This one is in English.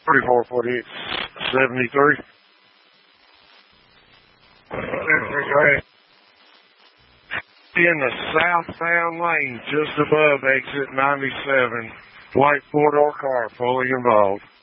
34 73. In the southbound lane, just above exit 97, white four-door car fully involved.